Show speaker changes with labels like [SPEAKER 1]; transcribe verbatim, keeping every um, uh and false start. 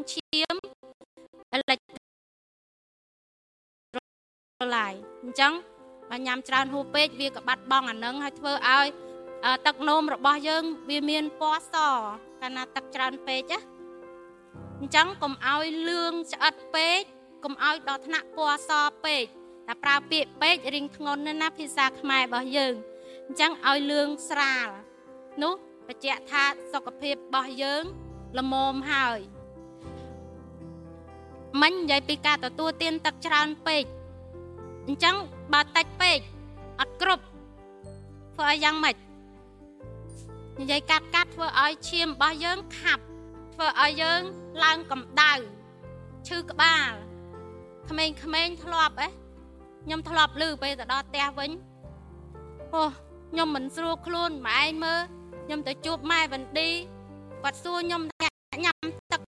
[SPEAKER 1] ឈាមអេឡិចត្រូឡៃអញ្ចឹងបើញ៉ាំច្រើនហួសពេកវាក៏បាត់បង់អានឹងហើយធ្វើឲ្យទឹកនោមរបស់យើងវាមានពណ៌សកាលណាទឹកច្រើនពេកណាអញ្ចឹងកុំឲ្យលឿងឆ្អិតពេកកុំឲ្យដល់ថ្នាក់ពណ៌សពេកតែប្រើពាក្យពេករីងធ្ងន់ណាណាភាសាខ្មែររបស់យើងអញ្ចឹងឲ្យលឿងស្រាលនោះបញ្ជាក់ថាសុខភាពរបស់យើងល្មមហើយមិញនិយាយពីការទទួលទានទឹកច្រើនពេកអញ្ចឹងបើតិចពេកអត់គ្រប់ធ្វើឲ្យយ៉ាងម៉េចនិយាយកាត់កាត់ធ្វើឲ្យឈាមរបស់យើងខាប់ធ្វើឲ្យយើងឡើងកម្ដៅឈឺក្បាលក្មេងៗធ្លាប់អេខ្ញុំធ្លាប់ឮពេលទៅដល់ផ្ទះវិញអូខ្ញុំមិនស្រួលខ្លួនម៉ែឯងមើលខ្ញុំទៅជួបម៉ែវ៉ាន់ឌីគាត់សួរខ្ញុំញ៉ាំទឹក